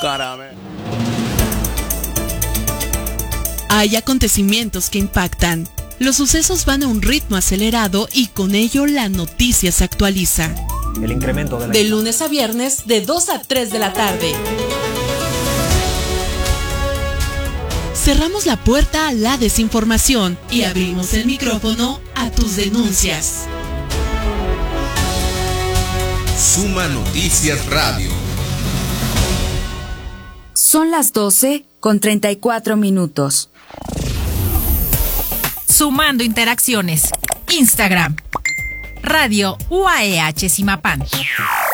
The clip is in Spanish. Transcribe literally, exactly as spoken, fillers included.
caramelo. Hay acontecimientos que impactan. Los sucesos van a un ritmo acelerado y con ello la noticia se actualiza. El incremento de la... De lunes a viernes, de dos a tres de la tarde. Cerramos la puerta a la desinformación y abrimos el micrófono a tus denuncias. Suma Noticias Radio. Son las doce con treinta y cuatro minutos. Sumando interacciones. Instagram. Radio U A E H Zimapán.